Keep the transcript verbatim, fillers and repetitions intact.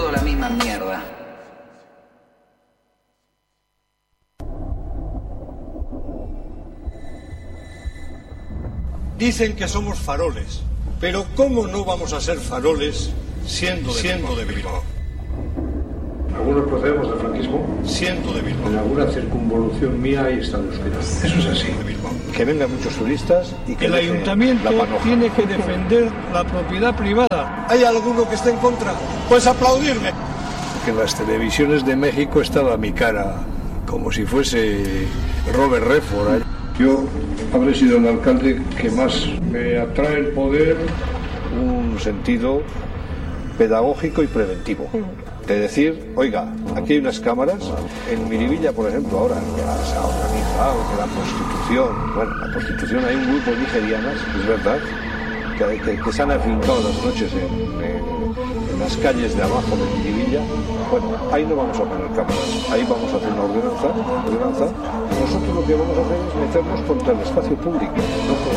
toda la misma mierda. Dicen que somos faroles, pero ¿cómo no vamos a ser faroles siendo de, siendo de Bilbao? Algunos procedemos del franquismo. Siendo de Bilbao. En alguna circunvolución mía ahí está el euskera. Eso es así. De Bilbao. Que vengan muchos turistas y que el ayuntamiento tiene que defender la propiedad privada. ¿Hay alguno que esté en contra? Pues aplaudirme. Que en las televisiones de México estaba mi cara como si fuese Robert Redford. Yo habré sido el alcalde que más me atrae el poder. Un sentido pedagógico y preventivo. De decir, oiga, aquí hay unas cámaras. En Miribilla, por ejemplo, ahora ya se ha organizado que la prostitución, bueno, la prostitución, hay un grupo de nigerianas, es verdad, que, que, que se han afincado las noches en, en, en las calles de abajo de Miribilla. Bueno, ahí no vamos a poner cámaras, ahí vamos a hacer una ordenanza, ordenanza. Nosotros lo que vamos a hacer es meternos contra el espacio público, no